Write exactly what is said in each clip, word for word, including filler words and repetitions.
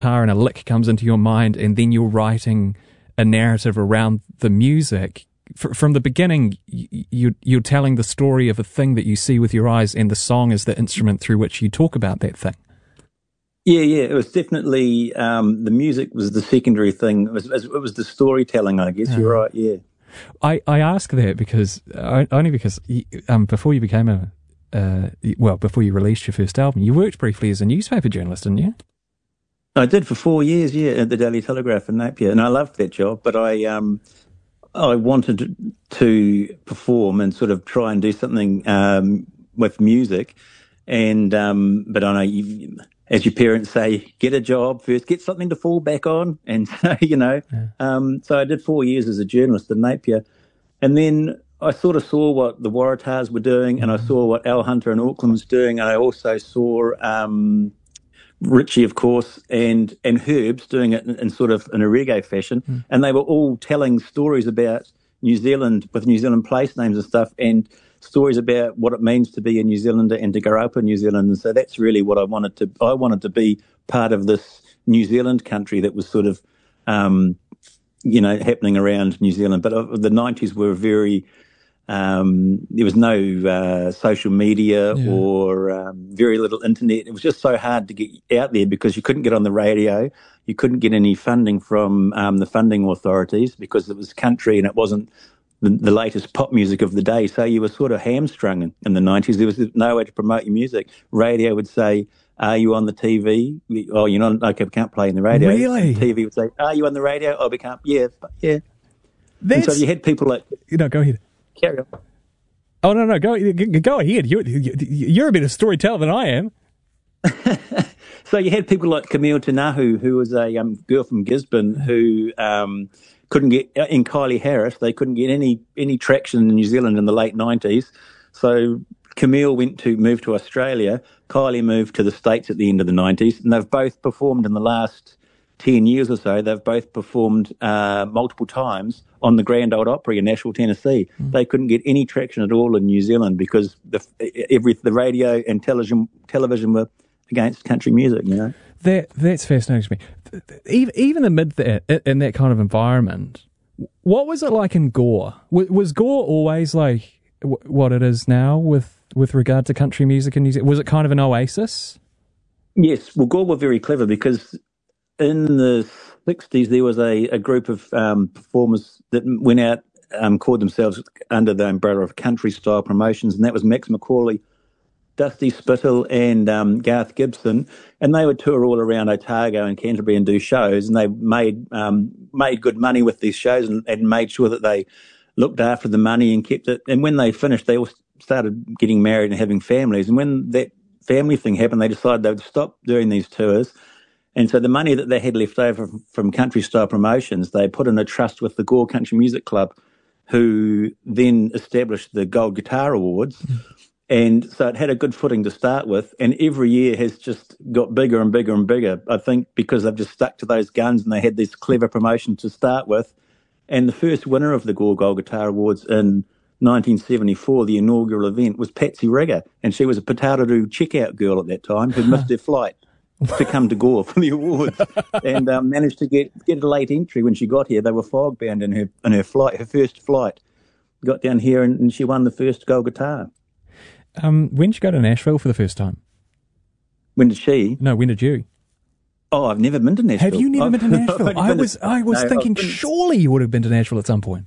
guitar and a lick comes into your mind, and then you're writing a narrative around the music. F- from the beginning, you, you're telling the story of a thing that you see with your eyes, and the song is the instrument through which you talk about that thing. Yeah, yeah, it was definitely, um, the music was the secondary thing. It was, it was the storytelling, I guess. Uh, You're right, yeah. I, I ask that because, uh, only because um, before you became a, uh, well, before you released your first album, you worked briefly as a newspaper journalist, didn't you? I did for four years, yeah, at the Daily Telegraph in Napier, and I loved that job, but I um, I wanted to perform and sort of try and do something um, with music, and um, but I know, you, as your parents say, get a job first, get something to fall back on, and so, you know, yeah. um, so I did four years as a journalist in Napier, and then I sort of saw what the Waratahs were doing, and I saw what Al Hunter in Auckland was doing, and I also saw Um, Richie, of course, and and Herbs doing it in, in sort of in a reggae fashion, mm. and they were all telling stories about New Zealand with New Zealand place names and stuff, and stories about what it means to be a New Zealander and to grow up in New Zealand. And so that's really what I wanted to. I wanted to be part of this New Zealand country that was sort of, um, you know, happening around New Zealand. But uh, the nineties were very. Um, there was no uh, social media yeah. or um, very little internet. It was just so hard to get out there because you couldn't get on the radio. You couldn't get any funding from um, the funding authorities because it was country and it wasn't the, the latest pop music of the day. So you were sort of hamstrung in, in the nineties. There was no way to promote your music. Radio would say, are you on the T V? Oh, you're not. Okay, we can't play in the radio. Really? And T V would say, are you on the radio? Oh, we can't. Yeah, yeah. That's... And so you had people like... You know, go ahead. Carry on. Oh, no, no, go go ahead. You're, you're a better storyteller than I am. So you had people like Camille Tanahu, who was a um, girl from Gisborne, who um, couldn't get, in Kylie Harris, they couldn't get any any traction in New Zealand in the late nineties. So Camille went to move to Australia. Kylie moved to the States at the end of the nineties, and they've both performed in the last ten years or so. They've both performed uh, multiple times on the Grand Ole Opry in Nashville, Tennessee. Mm. They couldn't get any traction at all in New Zealand because the every the radio and television television were against country music. You know, that that's fascinating to me. Even even amid that, in that kind of environment, what was it like in Gore? Was Gore always like what it is now with with regard to country music in New Zealand? Was it kind of an oasis? Yes. Well, Gore were very clever because in the sixties, there was a, a group of um, performers that went out, um, called themselves under the umbrella of country style promotions, and that was Max McCauley, Dusty Spittle, and um, Garth Gibson, and they would tour all around Otago and Canterbury and do shows, and they made um, made good money with these shows and, and made sure that they looked after the money and kept it. And when they finished, they all started getting married and having families, and when that family thing happened, they decided they would stop doing these tours. And so the money that they had left over from country-style promotions, they put in a trust with the Gore Country Music Club, who then established the Gold Guitar Awards. And so it had a good footing to start with, and every year has just got bigger and bigger and bigger, I think, because they've just stuck to those guns and they had this clever promotion to start with. And the first winner of the Gore Gold Guitar Awards in nineteen seventy-four, the inaugural event, was Patsy Rigger, and she was a Potato checkout girl at that time who missed her flight to come to Gore for the awards, and um, managed to get get a late entry when she got here. They were fog bound in her in her flight, her first flight. Got down here and, and she won the first gold guitar. Um, when did you go to Nashville for the first time? When did she? No, when did you? Oh, I've never been to Nashville. Have you never I've, been to Nashville? I was to, I was no, thinking been, surely you would have been to Nashville at some point.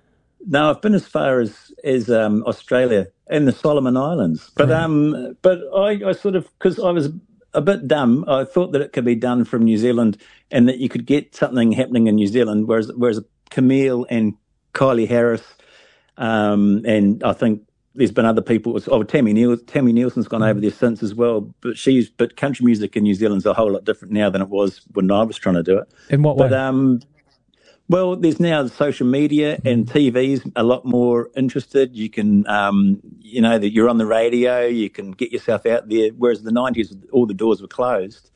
No, I've been as far as as um, Australia and the Solomon Islands, but right. um, but I, I sort of because I was a bit dumb. I thought that it could be done from New Zealand and that you could get something happening in New Zealand, whereas whereas Camille and Kylie Harris, um, and I think there's been other people. Oh, Tammy Niel, Tammy Nielsen's gone over there since as well. But she's but country music in New Zealand's a whole lot different now than it was when I was trying to do it. In what way? But um, well, there's now social media and T V's a lot more interested. You can, um, you know, that you're on the radio. You can get yourself out there. Whereas in the nineties, all the doors were closed.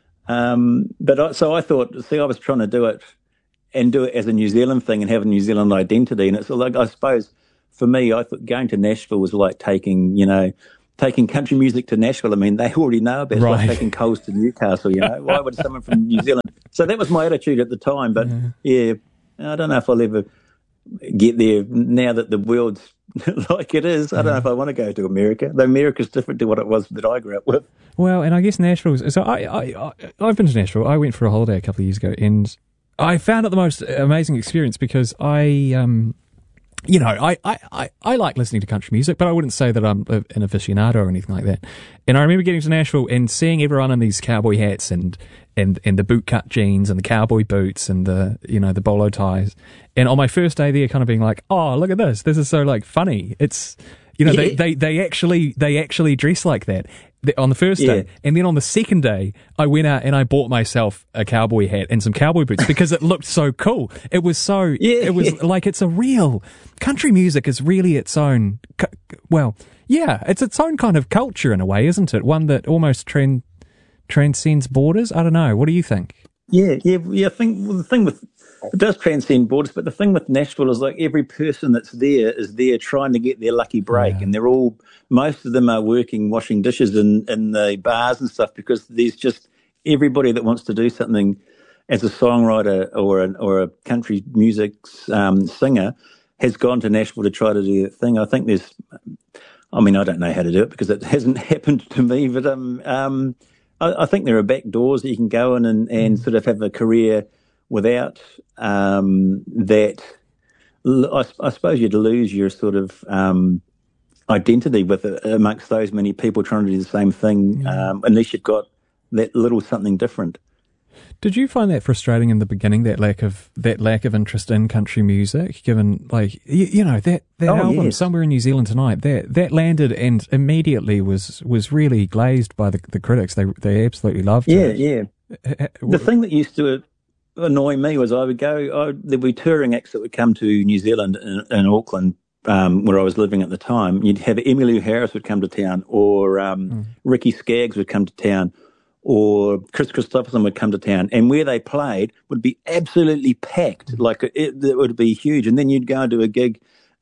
Um, but I, so I thought, see, I was trying to do it and do it as a New Zealand thing and have a New Zealand identity. And it's like, I suppose for me, I thought going to Nashville was like taking, you know, taking country music to Nashville. I mean, they already know about it. It's Right. like taking coals to Newcastle, you know. Why would someone from New Zealand? So that was my attitude at the time. But, yeah, yeah I don't know if I'll ever get there now that the world's like it is. I don't know if I want to go to America. Though America's different to what it was that I grew up with. Well, and I guess Nashville's... So I, I, I, I've been to Nashville. I went for a holiday a couple of years ago, and I found it the most amazing experience because I... Um, You know, I, I, I, I like listening to country music, but I wouldn't say that I'm a, an aficionado or anything like that. And I remember getting to Nashville and seeing everyone in these cowboy hats and, and, and the bootcut jeans and the cowboy boots and the, you know, the bolo ties. And on my first day there, kind of being like, oh, look at this. This is so, like, funny. It's, you know, yeah. they, they, they actually, they actually dress like that on the first day. Yeah. And then on the second day, I went out and I bought myself a cowboy hat and some cowboy boots because it looked so cool. It was so, yeah, it was yeah. like, it's a real, country music is really its own, well, yeah, it's its own kind of culture in a way, isn't it? One that almost trend, transcends borders. I don't know. What do you think? Yeah, yeah, yeah. I think well, the thing with, it does transcend borders, but the thing with Nashville is like every person that's there is there trying to get their lucky break. Yeah. And they're all, most of them are working, washing dishes in, in the bars and stuff because there's just everybody that wants to do something as a songwriter or a, or a country music um, singer has gone to Nashville to try to do that thing. I think there's, I mean, I don't know how to do it because it hasn't happened to me, but um, um, I, I think there are back doors that you can go in and, and sort of have a career without um, that. I, I suppose you'd lose your sort of um, identity with uh, amongst those many people trying to do the same thing, um, unless you've got that little something different. Did you find that frustrating in the beginning, that lack of that lack of interest in country music, given, like, you, you know, that, that oh, album, yes. Somewhere in New Zealand Tonight, that that landed and immediately was, was really glazed by the, the critics. They they absolutely loved yeah, it. Yeah, yeah. The thing that used to annoy me was I would go, I, there'd be touring acts that would come to New Zealand in, in Auckland, um, where I was living at the time. You'd have Emmylou Harris would come to town, or um, mm. Ricky Skaggs would come to town, or Chris Christopherson would come to town, and where they played would be absolutely packed, like it, it would be huge. And then you'd go and do a gig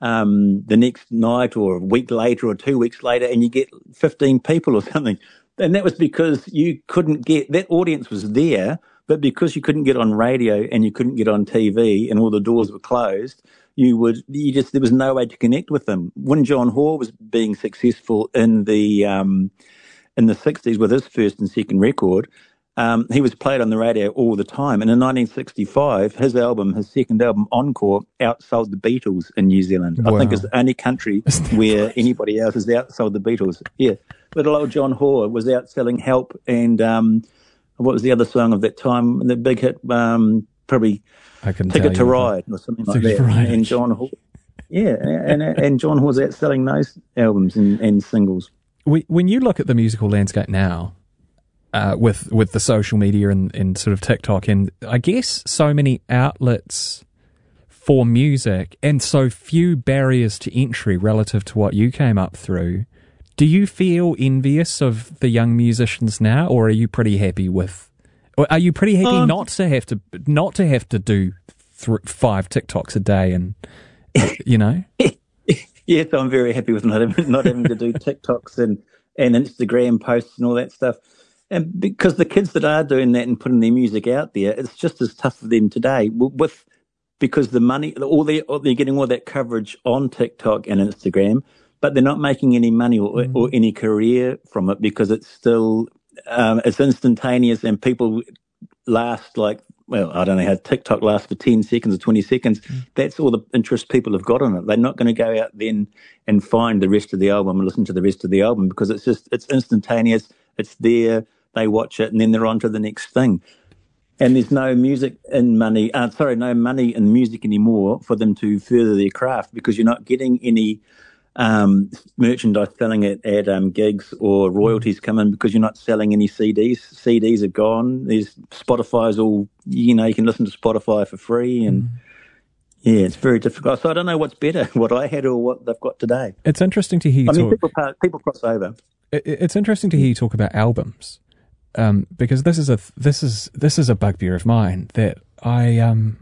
um, the next night or a week later or two weeks later, and you get fifteen people or something. And that was because you couldn't get, that audience was there, but because you couldn't get on radio and you couldn't get on T V and all the doors were closed, you would, you just, there was no way to connect with them. When John Hoare was being successful in the, um, in the sixties with his first and second record, um, he was played on the radio all the time. And in nineteen sixty-five, his album, his second album, Encore, outsold the Beatles in New Zealand. Wow. I think it's the only country where right? anybody else has outsold the Beatles. Yeah. Little old John Hoare was outselling Help and um, what was the other song of that time? The big hit, um, probably I can Ticket to Ride or something like that. Right. And John Hoare. Yeah. And, and John Hoare's outselling those albums and, and singles. When you look at the musical landscape now, uh, with with the social media and, and sort of TikTok, and I guess so many outlets for music and so few barriers to entry relative to what you came up through, do you feel envious of the young musicians now, or are you pretty happy with? Or are you pretty happy um, not to have to not to have to do th- five TikToks a day and you know? Yes, I'm very happy with not having, not having to do TikToks and, and Instagram posts and all that stuff. And because the kids that are doing that and putting their music out there, it's just as tough for them today with because the money, all they they're getting all that coverage on TikTok and Instagram, but they're not making any money or, mm. or any career from it because it's still um, it's instantaneous and people last like. Well, I don't know how TikTok lasts for ten seconds or twenty seconds. Mm. That's all the interest people have got on it. They're not going to go out then and find the rest of the album and listen to the rest of the album because it's just, it's instantaneous. It's there. They watch it and then they're on to the next thing. And there's no music in money, uh, sorry, no money in music anymore for them to further their craft because you're not getting any um, merchandise selling at, at um, gigs or royalties come in because you're not selling any C Ds. C Ds are gone. There's Spotify's all, you know, you can listen to Spotify for free and mm. yeah, it's very difficult. So I don't know what's better, what I had or what they've got today. It's interesting to hear you I mean, talk. People, people cross over. It, it's interesting to hear you talk about albums um, because this is a, this is, this is a bugbear of mine that I, um,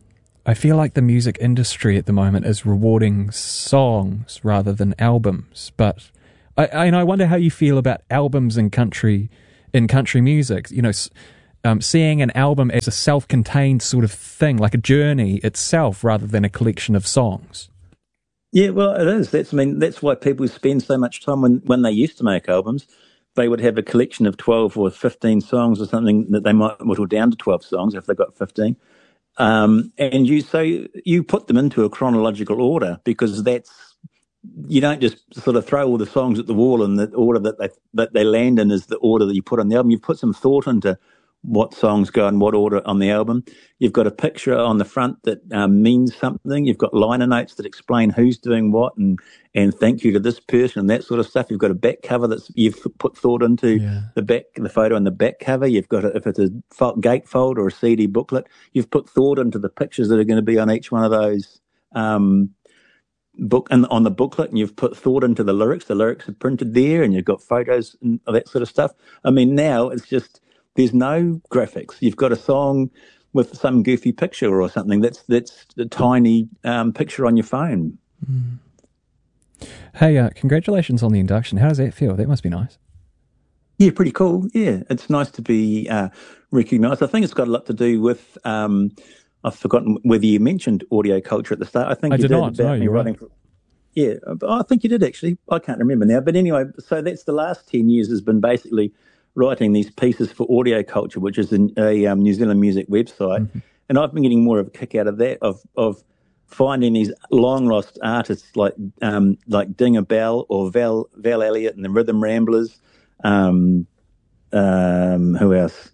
I feel like the music industry at the moment is rewarding songs rather than albums, but I, I, and I wonder how you feel about albums in country, in country music. You know, um, seeing an album as a self-contained sort of thing, like a journey itself, rather than a collection of songs. Yeah, well, it is. That's I mean, that's why people spend so much time when when they used to make albums. They would have a collection of twelve or fifteen songs or something that they might whittle down to twelve songs if they've got fifteen. Um, and you so you put them into a chronological order because that's you don't just sort of throw all the songs at the wall and the order that they that they land in is the order that you put on the album. You've put some thought into what songs go in what order on the album. You've got a picture on the front that um, means something. You've got liner notes that explain who's doing what and and thank you to this person and that sort of stuff. You've got a back cover that you've put thought into yeah. the back, the photo on the back cover. You've got a, if it's a gatefold or a C D booklet, you've put thought into the pictures that are going to be on each one of those um, book and on the booklet, and you've put thought into the lyrics. The lyrics are printed there, and you've got photos and that sort of stuff. I mean, now it's just. There's no graphics. You've got a song with some goofy picture or something. That's that's a tiny um, picture on your phone. Mm. Hey, uh, congratulations on the induction. How does that feel? That must be nice. Yeah, pretty cool. Yeah, it's nice to be uh, recognised. I think it's got a lot to do with. Um, I've forgotten whether you mentioned audio culture at the start. I think I you did did. not. No, you're right. For, yeah, I think you did actually. I can't remember now. But anyway, so that's the last ten years has been basically writing these pieces for Audio Culture, which is a, a um, New Zealand music website. Mm-hmm. And I've been getting more of a kick out of that, of of finding these long-lost artists like um, like Dinger Bell or Val, Val Elliott and the Rhythm Ramblers. Um, um, who else?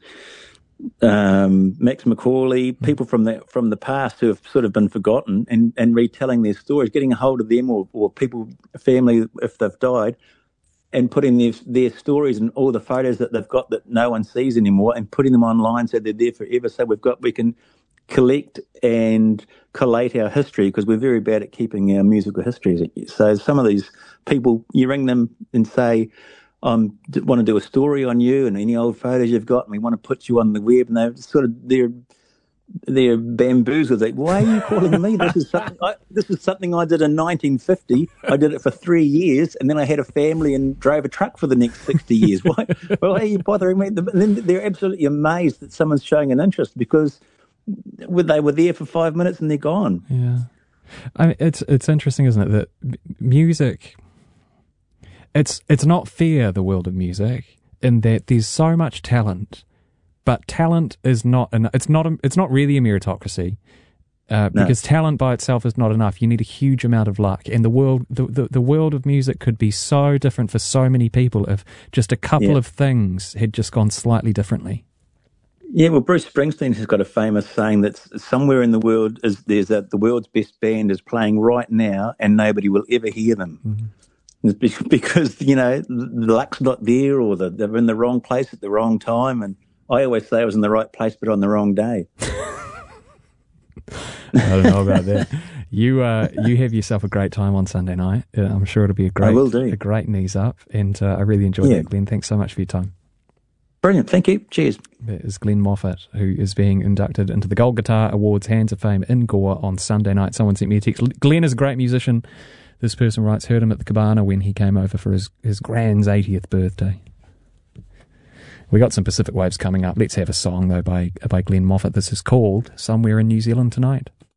Um, Max McCauley, people from the, from the past who have sort of been forgotten and, and retelling their stories, getting a hold of them or, or people, family, if they've died, and putting their, their stories and all the photos that they've got that no one sees anymore and putting them online so they're there forever. So we've got, we can collect and collate our history because we're very bad at keeping our musical histories. So some of these people, you ring them and say, I um, want to do a story on you and any old photos you've got and we want to put you on the web, and they're sort of, they're, they're bamboozled. Like, why are you calling me? This is something I, this is something I did in nineteen fifty. I did it for three years, and then I had a family and drove a truck for the next sixty years. Why? Why are you bothering me? And then they're absolutely amazed that someone's showing an interest because they were there for five minutes and they're gone. Yeah, I mean, it's it's interesting, isn't it, that music. It's it's not fair, the world of music, in that there's so much talent. But talent is not an, it's not a, it's not really a meritocracy uh, no. because talent by itself is not enough. You need a huge amount of luck, and the world the, the, the world of music could be so different for so many people if just a couple yeah. of things had just gone slightly differently. Yeah, well, Bruce Springsteen has got a famous saying that somewhere in the world is there's that the world's best band is playing right now, and nobody will ever hear them. Mm-hmm. Because you know the luck's not there, or the, they're in the wrong place at the wrong time, and I always say I was in the right place, but on the wrong day. I don't know about that. You uh, you have yourself a great time on Sunday night. Uh, I'm sure it'll be a great, I will do. a great knees up, and uh, I really enjoyed yeah. that, Glenn. Thanks so much for your time. Brilliant, thank you. Cheers. That is Glenn Moffat, who is being inducted into the Gold Guitar Awards Hands of Fame in Gore on Sunday night. Someone sent me a text. Glenn is a great musician. This person writes, heard him at the Cabana when he came over for his, his grand's eightieth birthday. We got some Pacific Waves coming up. Let's have a song, though, by by Glenn Moffat. This is called Somewhere in New Zealand Tonight.